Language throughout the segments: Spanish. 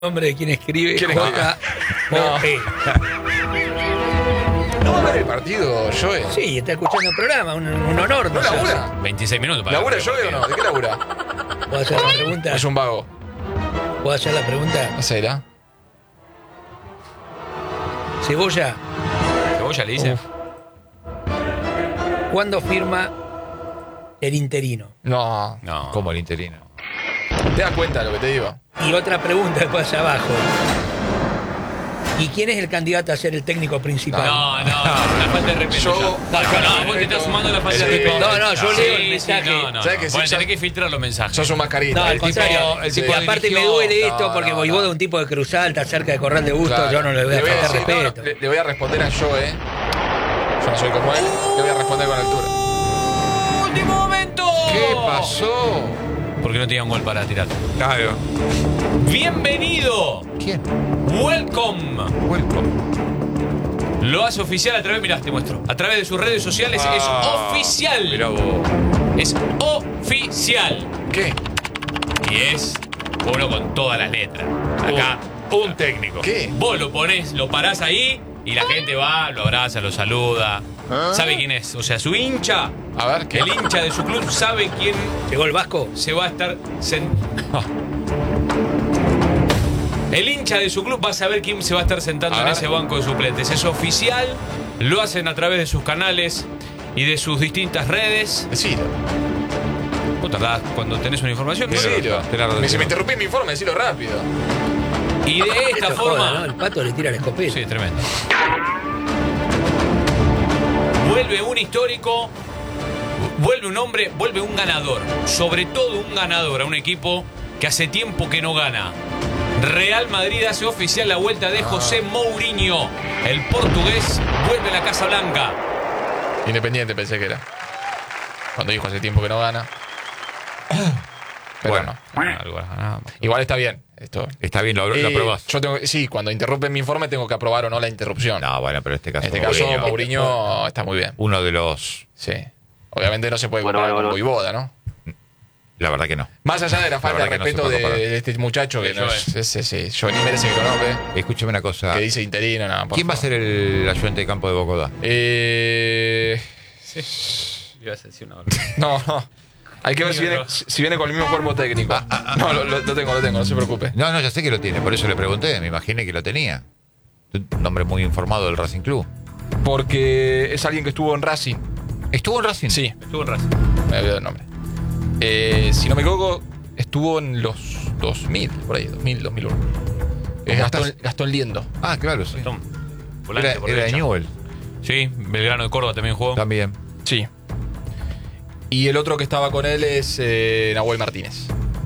nombre de quien escribe ¿Quién J. O.E. ¿No va a ver el partido, Joe? Sí, está escuchando el programa, un honor. ¿No labura? 26 minutos para ¿Labura Joe o no? ¿De qué labura? ¿Puedo hacer la pregunta? Es un vago. ¿Puedo hacer la pregunta? ¿No será? Cebolla, ¿Cebolla le dice? ¿cuándo firma el interino? No. No. Como el interino. ¿Te das cuenta de lo que te digo? Y otra pregunta después abajo. ¿Y quién es el candidato a ser el técnico principal? No, la falta de respeto. Yo- No, vos te estás sumando la falta de Sí. respeto. No, yo leo el Sí, mensaje. no. ¿Sabes que sí? Bueno, tenés que filtrar los mensajes. Sos un mascarita. No, al El tipo- contrario. el tipo Y aparte dirigió. me duele esto No, porque no, Voivoda no. es un tipo de Cruz Alta, cerca de Corral de Gusto. Claro. Yo no le voy a faltar decir, respeto. le voy a responder a Joe. Yo no soy como él. Le voy a responder con altura. ¡Último momento! ¿Qué pasó? Porque no tenía un gol para tirar. Claro. ¡Bienvenido! ¿Quién? ¡Welcome! Welcome. Lo hace oficial a través, mirá, te muestro. A través de sus redes sociales es oficial. Mirá vos. Es oficial. ¿Qué? Y es uno con todas las letras. Acá. Un técnico. ¿Qué? Vos lo ponés, lo parás ahí y la gente va, lo abraza, lo saluda. ¿Sabe quién es? O sea, su hincha, A ver, ¿qué? el hincha de su club, sabe quién ¿Llegó el Vasco? se va a estar... El hincha de su club va a saber quién se va a estar sentando A en ver. ese banco de suplentes. Es oficial, lo hacen a través de sus canales y de sus distintas redes. Decilo. Vos tardás cuando tenés una información. Decilo. Claro. Si me interrumpí en mi informe, decilo rápido. Y de esta Esto es forma... joda, ¿no? El pato le tira la escopeta. Sí, tremendo. Vuelve un histórico, vuelve un hombre, vuelve un ganador. Sobre todo un ganador a un equipo que hace tiempo que no gana. Real Madrid hace oficial la vuelta de José Mourinho. El portugués vuelve a la Casa Blanca. Independiente pensé que era. Cuando dijo hace tiempo que no gana. Pero Bueno. no. Algo, nada más. Igual está bien. Esto. Está bien, lo aprobás. Yo tengo, sí, cuando interrumpen mi informe tengo que aprobar o no la interrupción. No, bueno, pero en este caso. En este caso, Mourinho está muy bien. Uno de los. Sí. Obviamente no se puede comparar con Voivoda, ¿no? La verdad que no. Más allá de la falta de verdad que no se respeto puede de, comparar. de este muchacho que De no es. Yo ni merece que lo nombre. Escúchame una cosa. Que dice interino, nada. por ¿Quién va a favor. ser el ayudante de campo de Bocodá? No. Hay que ver si viene con el mismo cuerpo técnico. No, lo tengo, no se preocupe. No, ya sé que lo tiene, por eso le pregunté. Me imaginé que lo tenía. Un hombre muy informado del Racing Club. Porque es alguien que estuvo en Racing. ¿Estuvo en Racing? Sí, Estuvo en Racing. me olvidé el nombre. Si no me equivoco, estuvo en los 2000, por ahí, 2001. Es Gastón Liendo. Ah, claro, sí. Volante Era por de derecha. Newell Sí, Belgrano de Córdoba también jugó. también. Sí. Y el otro que estaba con él es Nahuel Martínez,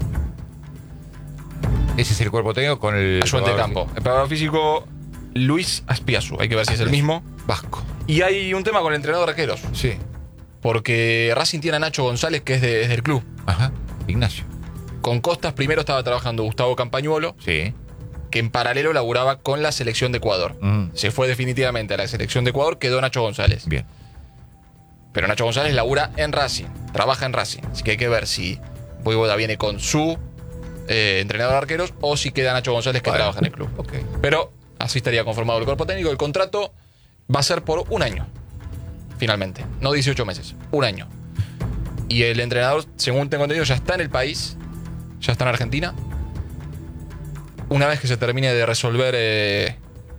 Ese es el cuerpo técnico con el. ayudante de campo. El preparador físico, Luis Aspiazu. Hay que ver si es el mismo. Vasco. Y hay un tema con el entrenador de arqueros. Sí. Porque Racing tiene a Nacho González, que es del club. Ajá. Ignacio. Con Costas primero estaba trabajando Gustavo Campañuolo, Sí. que en paralelo laburaba con la selección de Ecuador. Se fue definitivamente a la selección de Ecuador, quedó Nacho González. Bien. Pero Nacho González labura en Racing, trabaja en Racing. Así que hay que ver si Voivoda viene con su entrenador de arqueros o si queda Nacho González que Bueno. trabaja en el club. Ok. Pero así estaría conformado el cuerpo técnico. El contrato va a ser por un año, finalmente. No 18 meses, un año. Y el entrenador, según tengo entendido, ya está en el país, ya está en Argentina. Una vez que se termine de resolver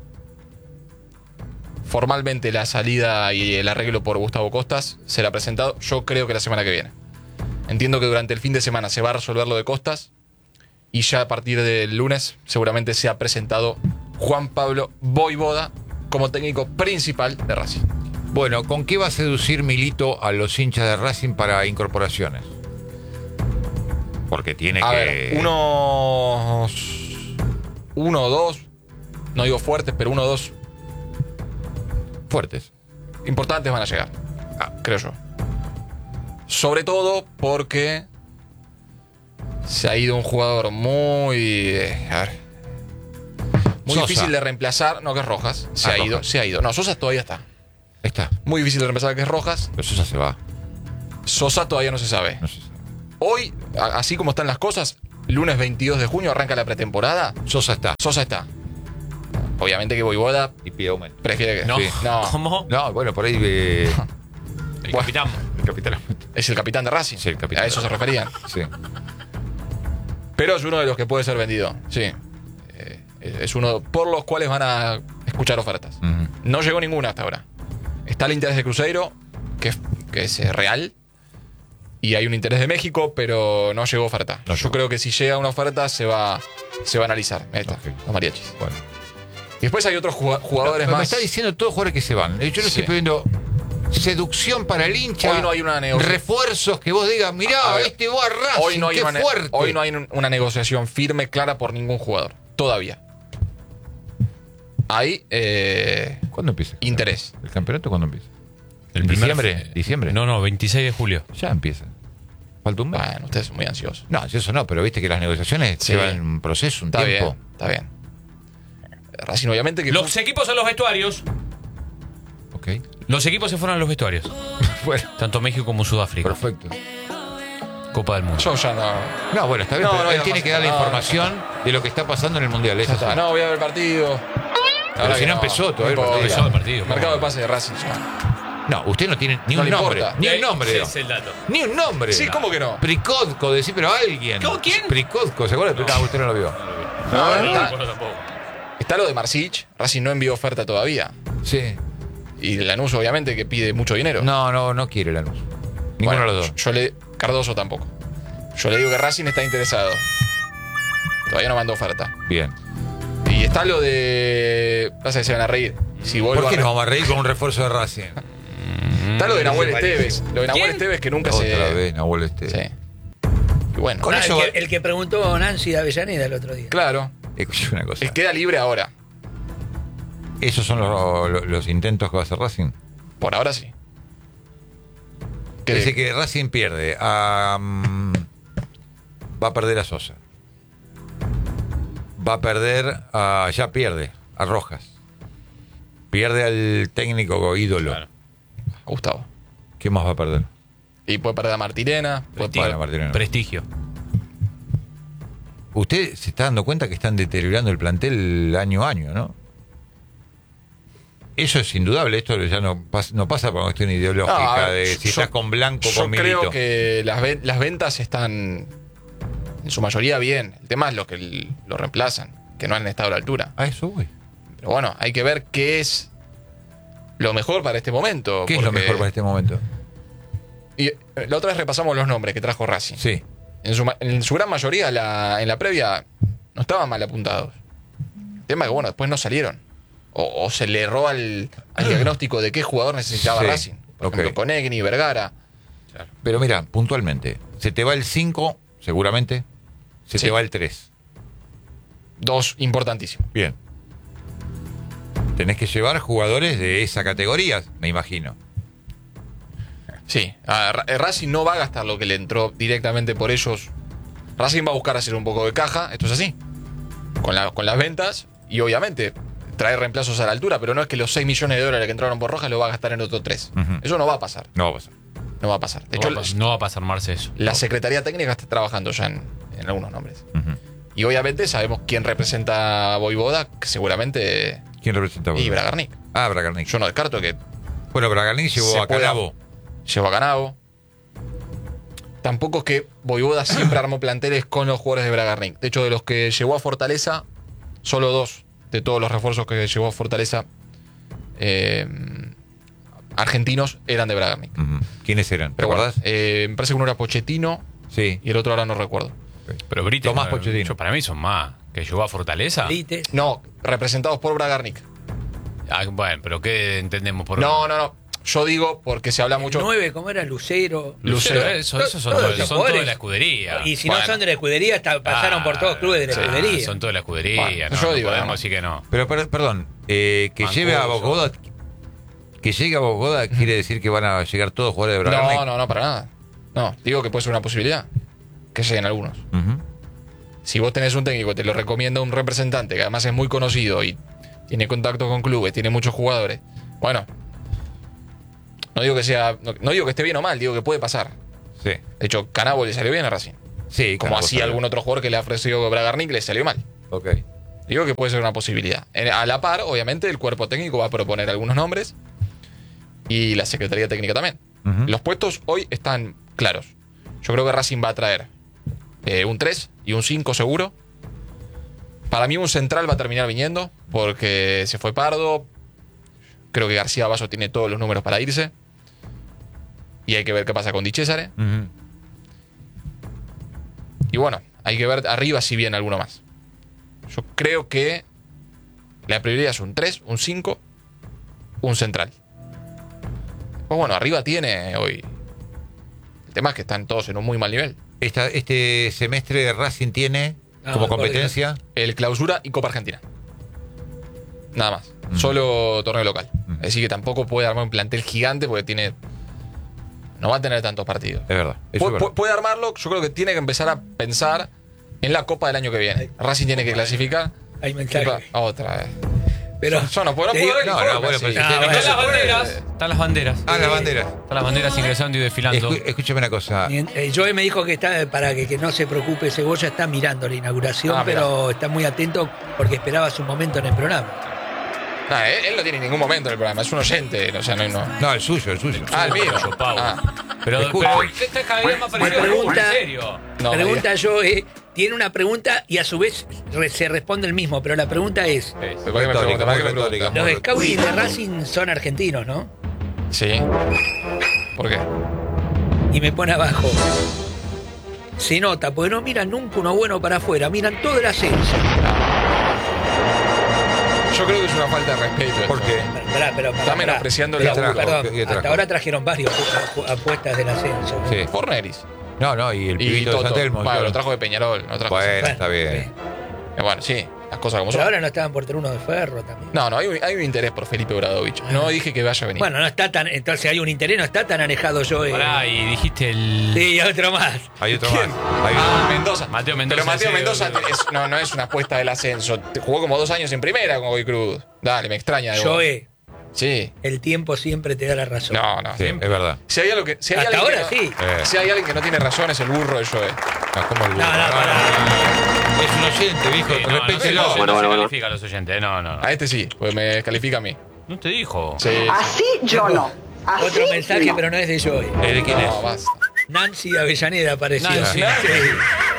formalmente la salida y el arreglo por Gustavo Costas, será presentado, yo creo que la semana que viene. Entiendo que durante el fin de semana se va a resolver lo de Costas y ya a partir del lunes seguramente se ha presentado Juan Pablo Voivoda como técnico principal de Racing. Bueno, ¿con qué va a seducir Milito a los hinchas de Racing para incorporaciones? Porque tiene A que. ver, uno o dos, no digo fuertes, pero uno o dos Fuertes. importantes van a llegar, creo yo. Sobre todo porque se ha ido un jugador muy muy Sosa. difícil de reemplazar. No, que es Rojas. Se ha Rojas. ido. No, Sosa todavía está. Está. Muy difícil de reemplazar, que es Rojas. Pero eso ya se va. Sosa todavía no se sabe. No sé. Hoy, así como están las cosas, lunes 22 de junio arranca la pretemporada, Sosa está. Sosa está. Obviamente que Voivoda Y pide aumento. prefiere que... No, Sí, no, ¿cómo? No, bueno, por ahí El Bueno. capitán. el capitán. es el capitán de Racing. Sí, el capitán A eso de se Racing. referían. Sí. Pero es uno de los que puede ser vendido, sí. Es uno por los cuales van a escuchar ofertas. Ujú. No llegó ninguna hasta ahora. Está el interés de Cruzeiro, que es real. Y hay un interés de México, pero no llegó oferta. No Yo llegó. creo que si llega una oferta se va a analizar. Ahí está, Ok. los mariachis. Bueno. Y después hay otros jugadores Me más. está diciendo todos jugadores que se van. Yo le Sí. estoy pidiendo seducción para el hincha. Hoy no hay una negociación. Refuerzos que vos digas, mirá, A ver, este va a Racing, Hoy no hay qué una, fuerte. hoy no hay una negociación firme, clara por ningún jugador. Todavía. Hay ¿Cuándo empieza? interés. ¿El campeonato cuándo empieza? El ¿En primer- diciembre? ¿Diciembre? No, 26 de julio. Ya empieza. Falta un mes. Bueno, ustedes son muy ansiosos. No, eso no, pero viste que las negociaciones Sí. llevan un proceso, un Está tiempo. bien, está bien. Racing obviamente que... Los equipos a los vestuarios. Ok. Los equipos se fueron a los vestuarios. Bueno, Tanto México como Sudáfrica. perfecto. Copa del Mundo. Yo ya no... No, bueno, está bien, No, pero no, él no, tiene no, que dar la no, información de lo que está pasando en el Mundial. Ya Eso está. sí. No, voy a ver el partido. La verdad si que no empezó todavía el importa. partido. Empezó el partido. Mercado de pase de Racing ya. No, usted no tiene ni No un le nombre. importa. Ni un nombre. Ese no. es el dato. Ni un nombre. Sí, ¿cómo que no? Prikodko, decir, pero alguien. ¿Cómo, quién? Prikodko, ¿se acuerda? No, usted no lo vio. No, No, está, tampoco. está lo de Marsic. Racing no envió oferta todavía. Sí. Y Lanús obviamente que pide mucho dinero. No quiere Lanús. Ninguno Bueno, de los dos. Cardoso tampoco. Yo le digo que Racing está interesado. Todavía no mandó oferta. Bien. Y está lo de... Pasa que se van a reír. Si vuelvo ¿Por qué a... nos vamos a reír con un refuerzo de Racing? Está lo de Nahuel Esteves. Lo de Nahuel ¿Quién? Esteves que nunca Otra se... vez, Nahuel este. Sí. Y bueno, Con eso- el que preguntó Nancy de Avellaneda el otro día. claro. Escuché una cosa. Él queda libre ahora. ¿Esos son los intentos que va a hacer Racing? Por ahora sí. ¿Qué? Dice que Racing pierde a... va a perder a Sosa. Va a perder a... Ya pierde a Rojas. Pierde al técnico ídolo. Claro. Gustavo. ¿Qué más va a perder? Y puede perder a Martirena. Puede Prestigio. perder... Martínez. Prestigio. Usted se está dando cuenta que están deteriorando el plantel año a año, ¿no? Eso es indudable. Esto ya no pasa por una cuestión ideológica No, de si yo- estás con Blanco o Yo con Milito. creo que las ventas están en su mayoría bien. El tema es los que lo reemplazan, que no han estado a la altura. A eso voy. Pero bueno, hay que ver qué es lo mejor para este momento. ¿Qué es lo porque- mejor para este momento? Y la otra vez repasamos los nombres que trajo Racing. Sí. En su gran mayoría, en la previa, no estaban mal apuntados. El tema es que, bueno, después no salieron. O se le erró al diagnóstico de qué jugador necesitaba Sí, Racing. Por ok. ejemplo, Conegni, Vergara. Pero mira, puntualmente, se te va el 5, seguramente. Se Sí. te va el 3. Dos importantísimos. Bien. Tenés que llevar jugadores de esa categoría, me imagino. Sí, Racing no va a gastar lo que le entró directamente por ellos. Racing va a buscar hacer un poco de caja, esto es así. Con las ventas y obviamente traer reemplazos a la altura, pero no es que los 6 millones de dólares que entraron por Rojas lo va a gastar en otros 3. Ujú. Eso no va a pasar. No va a pasar. No va a pasar. De hecho, No va a pasar Marce eso. la Secretaría Técnica está trabajando ya en algunos nombres. Ujú. Y obviamente sabemos quién representa a Voivoda, que seguramente... ¿Quién representa a vos? Y Bragarnik. Ah, Bragarnik. Yo no descarto que Bueno, Bragarnik se llevó a pueda- Canabo. llevó a Canabo. Tampoco es que Voivoda siempre armó planteles con los jugadores de Bragarnik. De hecho, de los que llevó a Fortaleza, solo 2 de todos los refuerzos que llevó a Fortaleza argentinos eran de Bragarnik. Ujú. ¿Quiénes eran? ¿Te Pero bueno, acordás? me parece que uno era Pochettino Sí. y el otro ahora no recuerdo. Pero Brito, Tomás Pochettino. para mí son más. Que llegó a Fortaleza. Lites. No, representados por Bragarnik. Ah, bueno, pero ¿qué entendemos por No. Yo digo porque se habla mucho. 9, ¿cómo era? Lucero. Lucero, Lucero. esos son Todos todos esos son todos de jugadores. la escudería. Y si Bueno. no son de la escudería, pasaron por todos clubes de la Sí, escudería. Son todos de la escudería. Bueno, no, yo no digo, podemos no. decir que no. Pero, perdón, que Mancuso. lleve a Bogoda. Que llegue a Bogoda quiere decir que van a llegar todos jugadores de Bragarnik. No, para nada. No, digo que puede ser una posibilidad. Que lleguen algunos. Ujú. Si vos tenés un técnico que te lo recomienda un representante, que además es muy conocido y tiene contacto con clubes, tiene muchos jugadores. Bueno, no digo que esté bien o mal, digo que puede pasar. Sí. De hecho, Canabo le salió bien a Racing. Sí, como así algún otro jugador que le ha ofrecido Bragarnik le salió mal. Ok. Digo que puede ser una posibilidad. A la par, obviamente, el cuerpo técnico va a proponer algunos nombres y la Secretaría Técnica también. Los puestos hoy están claros. Yo creo que Racing va a traer un 3 y un 5 seguro. Para mí un central va a terminar viniendo porque se fue Pardo. Creo que García Basso tiene todos los números para irse. Y hay que ver qué pasa con Di Cesare. Y bueno, hay que ver arriba si viene alguno más. Yo creo que la prioridad es un 3, un 5, un central. Pues bueno, arriba tiene hoy. El tema es que están todos en un muy mal nivel. Este semestre Racing tiene como competencia el Clausura y Copa Argentina. Nada más. Solo torneo local. Es decir, que tampoco puede armar un plantel gigante porque no va a tener tantos partidos. Es verdad. Eso es verdad. Puede armarlo, yo creo que tiene que empezar a pensar en la Copa del año que viene. Racing tiene que clasificar. Hay mensaje. Otra vez. Pero yo no puedo te digo- ver no, bueno, pero Están las banderas. Están las banderas. las banderas. Están las banderas ingresando y desfilando. Escúchame una cosa. Joey me dijo que está, para que no se preocupe, Cebolla está mirando la inauguración, Ah, mirá. pero está muy atento porque esperaba su momento en el programa. Él no tiene ningún momento en el programa, es un oyente. O sea, no. No, el suyo. El mío. Pau. Ah, Pero Escucha. esta es cada vez más parecida Me a pregunta- en serio. no, Pregunta Joey, tiene una pregunta y a su vez se responde el mismo, pero la pregunta es, ¿Por qué me pregunta? ¿Por qué me pregunta? los scouting de Racing son argentinos, ¿no? Sí. ¿Por qué? Y me pone abajo. Se nota, porque no miran nunca uno bueno para afuera, miran todo el ascenso. Yo creo que es una falta de respeto. ¿Por qué? Pero, Está menospreciando el Pero, laburo. perdón, ¿Qué trajo? hasta ahora trajeron varios apuestas del ascenso. ¿no? Sí. Forneris. No, y el Y pibito de Toto. San Telmo. Bueno, lo trajo de Peñarol. No trajo Bueno, está bien. Bueno, sí, las cosas como Pero son. ahora no estaban por tener uno de Ferro también. No, hay un interés por Felipe Bradovich. No dije que vaya a venir. Bueno, no está tan, entonces hay un interés, no está tan anejado yo. Pará, y dijiste el. Sí, otro más. Hay otro ¿Quién? más. Hay otro. Mendoza. Mateo Mendoza, Pero Mateo sí, Mendoza sí. no es una apuesta del ascenso. Jugó como 2 años en primera con Goy Cruz. Dale, me extraña. de vos. Joe, Sí. el tiempo siempre te da la razón. No. Sí, es verdad. Si hay algo que, si hay Hasta alguien ahora que no- sí. Si hay alguien que no tiene razón es el burro de Joe. No, ¿cómo el burro? No, pará. Es un oyente, viejo. Sí, no Respételo. se califica a los oyentes. No. A este sí, pues me descalifica a mí. No te dijo. Sí. Así yo no. Así Otro mensaje, no. pero no es de Joe. ¿De quién es? No, basta. Nancy de Avellaneda apareció. Nancy. Sí.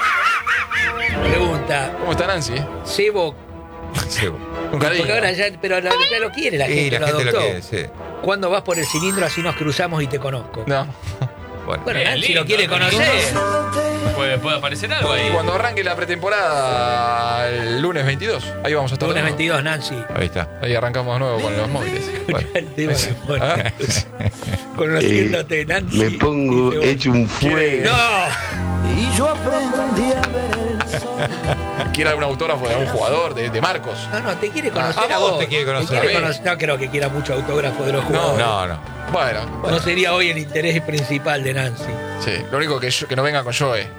Pregunta, ¿Cómo está Nancy? Sebo, Sí. Con cariño. porque ahora ya, pero ya lo quiere la gente, Y la lo gente lo adoptó. quiere, sí. ¿Cuándo vas por el cilindro así nos cruzamos y te conozco? No. Bueno. Bueno, Bien, Nancy lindo, lo quiere lindo. conocer. Puede aparecer algo ahí. Y cuando arranque la pretemporada el lunes 22, ahí vamos a estar. Lunes de nuevo. 22, Nancy. Ahí está. Ahí arrancamos de nuevo con los móviles. Bueno. El tema que pone. Ah. Conociéndote, Nancy. Me pongo Dice, hecho un fuego. ¡No! Y yo aprendí a ver el sol. ¿Quiere algún autógrafo de algún jugador? De Marcos. No, te quiere conocer a a vos vos. te quiere conocer. No creo que quiera mucho autógrafo de los jugadores. No. Bueno, No sería hoy el interés principal de Nancy. sí. Lo único que no venga con Joe.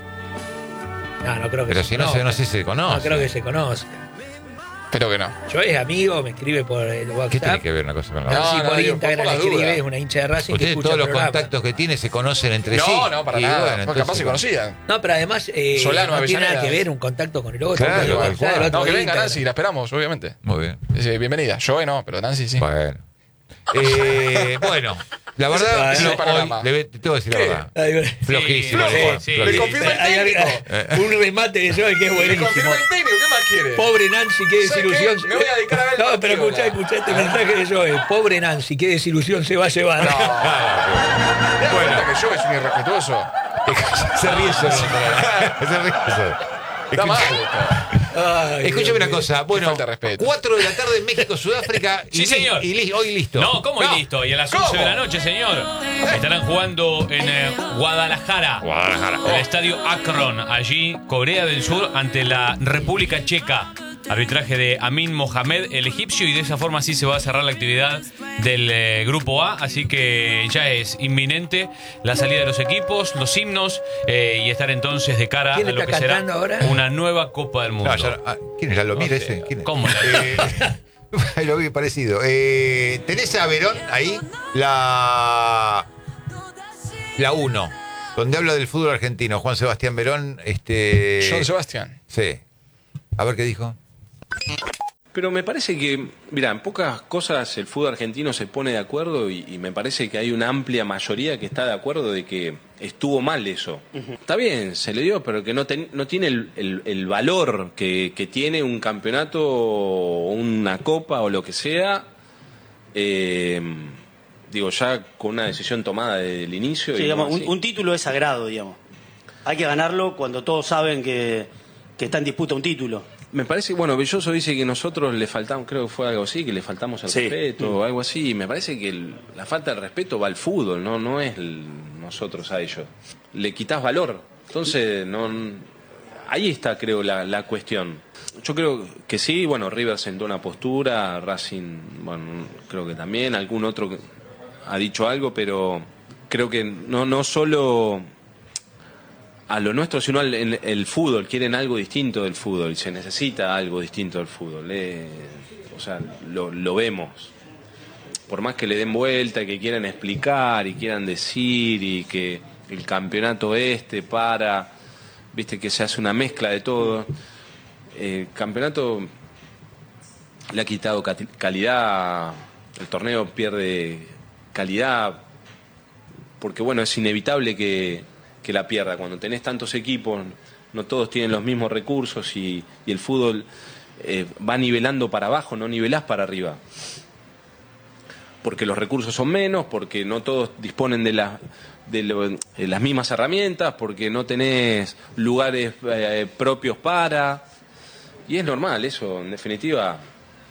No creo que Pero se si no conozca. sé si se conoce. No creo que se conozca. Espero que no. Yo es amigo, me escribe por el ¿Qué WhatsApp. tiene que ver una cosa con la No, Nancy por digo, Instagram por le las escribe, dudas. es una hincha de Racing que Usted, escucha todos el los programa. contactos que tiene se conocen entre sí. No, para Y nada. bueno, Porque entonces, capaz se conocían. No, pero además Solano, no tiene nada Avellaneda. que ver un contacto con el otro. Claro, uno tal WhatsApp, cual. el otro No, que venga Instagram. Nancy, la esperamos, obviamente. Muy bien. Dice, bienvenida. Joe no, pero Nancy sí. Bueno. Bueno, la verdad, Ese yo panorama. hoy te tengo que decir la ¿Qué? verdad. Ay, bueno. Flojísimo. Sí, Juan, sí. Le flojísimo. confirma el Hay técnico. un remate de Joey que es Le buenísimo. confirma el técnico, ¿qué más quiere? Pobre Nancy, qué ¿Sabes desilusión. qué? Me voy a dedicar a ver el No, pero partido, escuchá este mensaje de Joey. Pobre Nancy, qué desilusión se va a llevar. No. ¿Te das cuenta que Joe es un irrespetuoso? Se ríe solo. Se ríe solo. Está mal esto. Ay, Escúchame Dios una mío. cosa. Bueno, falta de respeto. 4 de la tarde en México, Sudáfrica. Sí, señor. Hoy listo. No, ¿cómo y listo? Y a las 11 de la noche, señor. Estarán jugando en Guadalajara. En el estadio Akron. Allí, Corea del Sur ante la República Checa. Arbitraje de Amin Mohamed, el egipcio, y de esa forma sí se va a cerrar la actividad del Grupo A. Así que ya es inminente la salida de los equipos, los himnos y estar entonces de cara a ¿Quién lo está que será cantando ahora? una nueva Copa del Mundo. ¿Quién es la Lomira No sé. ese? ¿Quién es? ¿Cómo? Ahí lo vi parecido. ¿Tenés a Verón ahí? La 1. donde habla del fútbol argentino, Juan Sebastián Verón. John Sebastián. Sí. A ver qué dijo. Pero me parece que, mira, en pocas cosas el fútbol argentino se pone de acuerdo y me parece que hay una amplia mayoría que está de acuerdo de que estuvo mal eso. Está bien, se le dio, pero que no tiene el valor que tiene un campeonato o una copa o lo que sea, digo, ya con una decisión tomada desde el inicio. Sí, digamos, un título es sagrado, digamos. Hay que ganarlo cuando todos saben que está en disputa un título. Me parece, bueno, Belloso dice que nosotros le faltamos, creo que fue algo así, que le faltamos al respeto o algo así. Y me parece que la falta de respeto va al fútbol, no es nosotros a ellos. Le quitas valor. Entonces, ahí está, creo, la cuestión. Yo creo que sí, bueno, River sentó una postura, Racing, bueno, creo que también, algún otro ha dicho algo, pero creo que no solo a lo nuestro, sino el fútbol. Quieren algo distinto del fútbol y se necesita algo distinto del fútbol. O sea, lo vemos. Por más que le den vuelta, que quieran explicar y quieran decir y que el campeonato viste que se hace una mezcla de todo. El campeonato le ha quitado calidad, el torneo pierde calidad, porque bueno, es inevitable que la pierda. Cuando tenés tantos equipos, no todos tienen los mismos recursos y el fútbol va nivelando para abajo, no nivelás para arriba. Porque los recursos son menos, porque no todos disponen de las mismas herramientas, porque no tenés lugares propios para... Y es normal eso, en definitiva,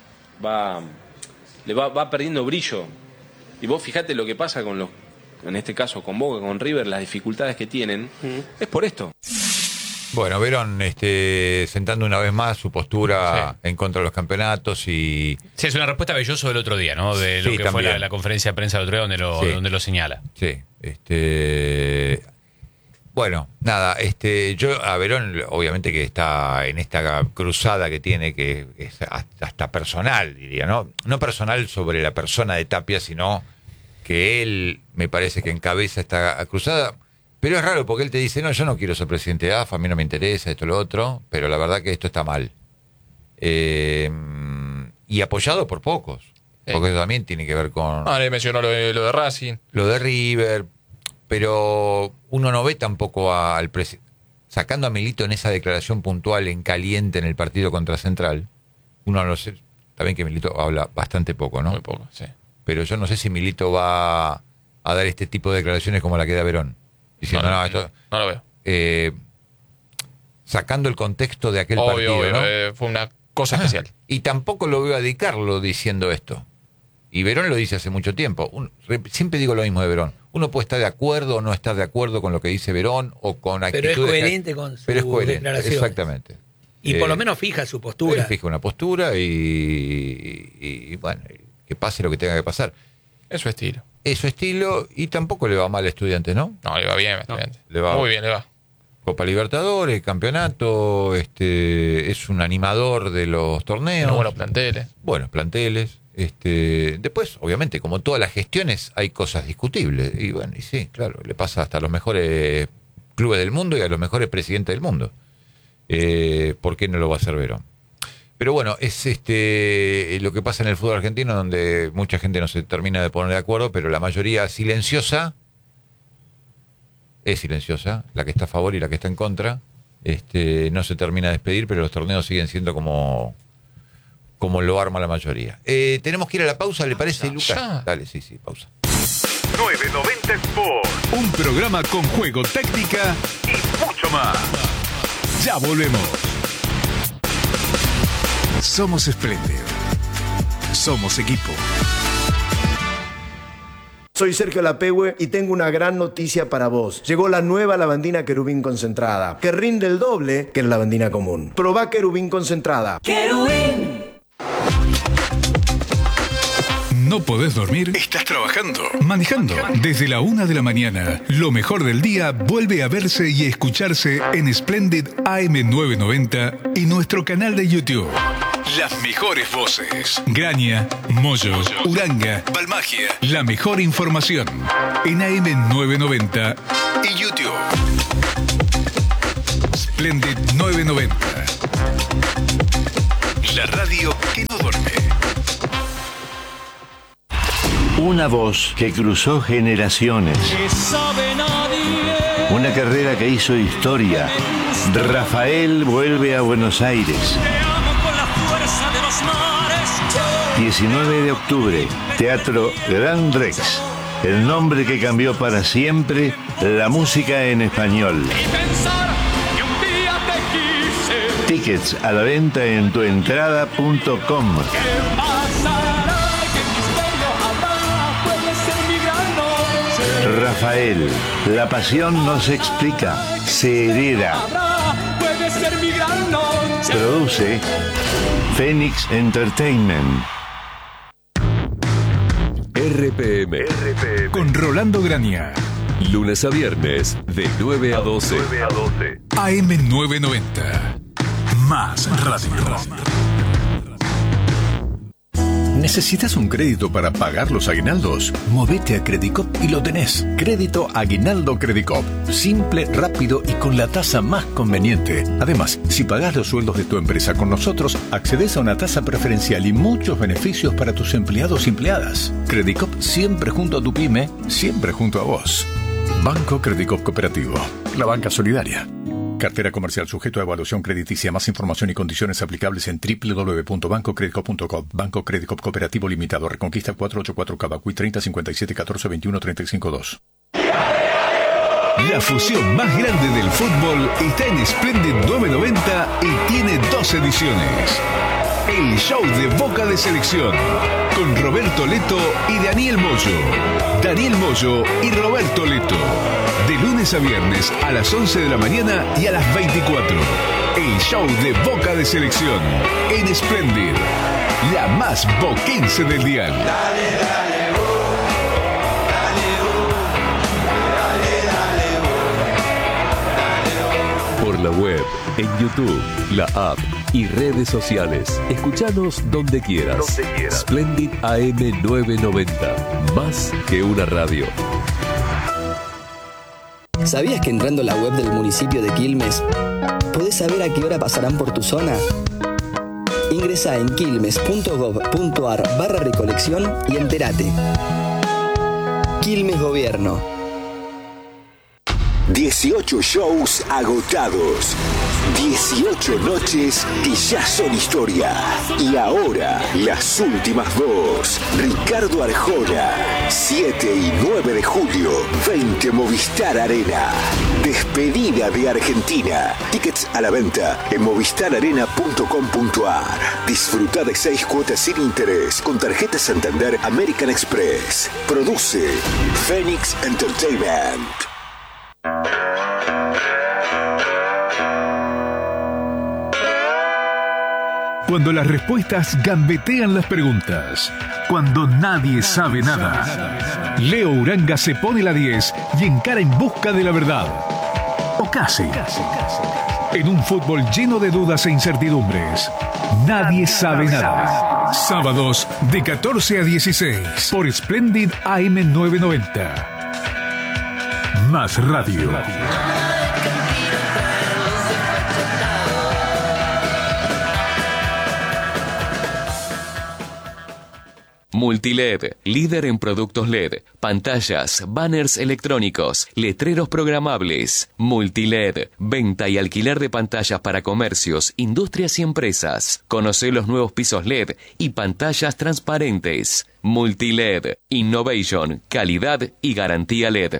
le va perdiendo brillo. Y vos fijate lo que pasa con en este caso con Boca, con River, las dificultades que tienen, es por esto. Bueno, Verón sentando una vez más su postura en contra de los campeonatos y... Sí, es una respuesta Belloso del otro día, ¿no? De lo que fue la conferencia de prensa del otro día donde lo señala. Sí, bueno, nada, yo a Verón, obviamente que está en esta cruzada que tiene, que es hasta personal, diría, ¿no? No personal sobre la persona de Tapia, sino que él me parece que encabeza esta cruzada. Pero es raro porque él te dice, no, yo no quiero ser presidente de AFA, a mí no me interesa esto, lo otro, pero la verdad que esto está mal. Y apoyado por pocos, porque eso también tiene que ver con... Le mencionó lo de Racing. Lo de River, pero uno no ve tampoco al presidente. Sacando a Milito en esa declaración puntual en caliente en el partido contra Central, uno no sé, también que Milito habla bastante poco, ¿no? Muy poco, sí. Pero yo no sé si Milito va a dar este tipo de declaraciones como la que da Verón. Diciendo, esto, no lo veo. Sacando el contexto de aquel partido, obvio, ¿no? Fue una cosa especial. Y tampoco lo veo a Di Carlo diciendo esto. Y Verón lo dice hace mucho tiempo. Siempre digo lo mismo de Verón. Uno puede estar de acuerdo o no estar de acuerdo con lo que dice Verón o con actitudes... Pero es coherente con sus declaraciones. Exactamente. Y por lo menos fija su postura. Fija una postura y bueno, que pase lo que tenga que pasar. Es su estilo. Es su estilo y tampoco le va mal a Estudiantes, ¿no? No, le va bien a Estudiantes. Muy bien, le va. Copa Libertadores, campeonato, es un animador de los torneos. Tiene buenos planteles. Buenos planteles. Después, obviamente, como todas las gestiones, hay cosas discutibles. Y bueno, y sí, claro, le pasa hasta a los mejores clubes del mundo y a los mejores presidentes del mundo. ¿Por qué no lo va a hacer Verón? Pero bueno, es lo que pasa en el fútbol argentino, donde mucha gente no se termina de poner de acuerdo, pero la mayoría silenciosa, la que está a favor y la que está en contra, no se termina de despedir, pero los torneos siguen siendo como lo arma la mayoría. Tenemos que ir a la pausa, ¿le parece, Lucas? Ya. Dale, sí, pausa. 990 Sport. Un programa con juego, técnica y mucho más. Ya volvemos. Somos Splendid. Somos equipo. Soy Sergio Lapehue y tengo una gran noticia para vos. Llegó la nueva lavandina Querubín concentrada, que rinde el doble que la lavandina común. Probá Querubín concentrada. Querubín. ¿No podés dormir? ¿Estás trabajando? ¿Manejando? Desde la 1 de la mañana, lo mejor del día vuelve a verse y escucharse en Splendid AM990 y nuestro canal de YouTube. Las mejores voces. Graña, Moyo, Uranga, Balmagia. La mejor información en AM990 y YouTube. Splendid 990. La radio que no duerme. Una voz que cruzó generaciones. Una carrera que hizo historia. Rafael vuelve a Buenos Aires. 19 de octubre, Teatro Gran Rex. El nombre que cambió para siempre la música en español. Tickets a la venta en tuentrada.com. Rafael, la pasión no se explica, se hereda. Produce Phoenix Entertainment. RPM. Con Rolando Grania. Lunes a viernes de 9 a 12. AM 990. Más radio. ¿Necesitas un crédito para pagar los aguinaldos? Movete a Credicop y lo tenés. Crédito Aguinaldo Credicop. Simple, rápido y con la tasa más conveniente. Además, si pagás los sueldos de tu empresa con nosotros, accedes a una tasa preferencial y muchos beneficios para tus empleados y empleadas. Credicop siempre junto a tu pyme, siempre junto a vos. Banco Credicop Cooperativo. La banca solidaria. Cartera comercial sujeto a evaluación crediticia. Más información y condiciones aplicables en www.bancocredicop.com. Banco Credicop Cooperativo Limitado. Reconquista 484 Cavacuy 30 57 14 21 35 2. La fusión más grande del fútbol está en Splendid 990 y tiene 2 ediciones. El show de Boca de Selección con Roberto Leto y Daniel Moyo. Daniel Moyo y Roberto Leto. De lunes a viernes a las 11 de la mañana y a las 24. El show de Boca de Selección en Splendid. La más boquense del dial. Por la web, en YouTube, la app y redes sociales. Escuchanos donde quieras. Splendid AM 990. Más que una radio. ¿Sabías que entrando a la web del municipio de Quilmes podés saber a qué hora pasarán por tu zona? Ingresá en quilmes.gov.ar/recolección y entérate. Quilmes Gobierno. 18 shows agotados. 18 noches que ya son historia. Y ahora, las últimas 2. Ricardo Arjona. 7 y 9 de julio, 20 Movistar Arena. Despedida de Argentina. Tickets a la venta en movistararena.com.ar. Disfruta de 6 cuotas sin interés con tarjeta Santander American Express. Produce Phoenix Entertainment. Cuando las respuestas gambetean las preguntas. Cuando nadie sabe nada. Leo Uranga se pone la 10 y encara en busca de la verdad. O casi. En un fútbol lleno de dudas e incertidumbres. Nadie sabe nada. Sábados de 14 a 16 por Splendid AM 990. Más radio. Multiled, líder en productos LED, pantallas, banners electrónicos, letreros programables. Multiled, venta y alquiler de pantallas para comercios, industrias y empresas. Conoce los nuevos pisos LED y pantallas transparentes. Multiled, innovation, calidad y garantía LED.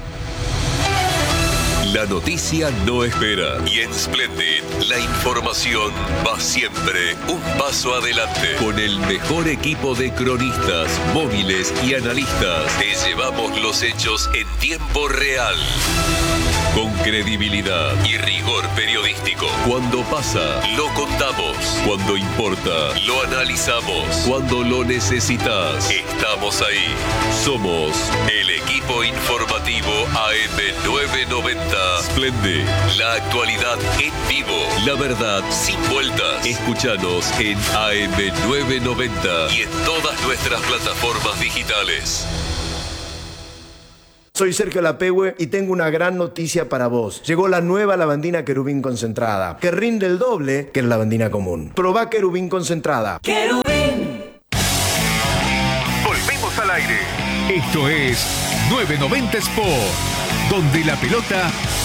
La noticia no espera y en Splendid la información va siempre un paso adelante. Con el mejor equipo de cronistas, móviles y analistas, te llevamos los hechos en tiempo real. Con credibilidad y rigor periodístico. Cuando pasa, lo contamos. Cuando importa, lo analizamos. Cuando lo necesitas, estamos ahí. Somos el equipo informativo AM990. Splendid, la actualidad en vivo. La verdad sin vueltas. Escúchanos en AM990 y en todas nuestras plataformas digitales. Soy Sergio Lapehue y tengo una gran noticia para vos. Llegó la nueva lavandina Querubín concentrada, que rinde el doble que la lavandina común. Probá Querubín concentrada. Volvemos al aire. Esto es 990 Sport, donde la pelota